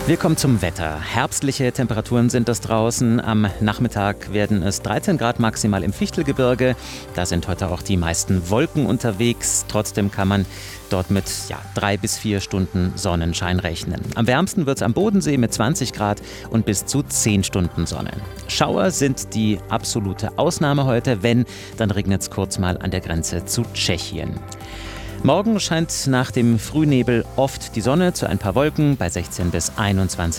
Wir kommen zum Wetter. Herbstliche Temperaturen sind es draußen. Am Nachmittag werden es 13 Grad maximal im Fichtelgebirge. Da sind heute auch die meisten Wolken unterwegs. Trotzdem kann man dort mit 3 bis 4 Stunden Sonnenschein rechnen. Am wärmsten wird es am Bodensee mit 20 Grad und bis zu 10 Stunden Sonne. Schauer sind die absolute Ausnahme heute. Wenn, dann regnet es kurz mal an der Grenze zu Tschechien. Morgen scheint nach dem Frühnebel oft die Sonne zu ein paar Wolken bei 16 bis 21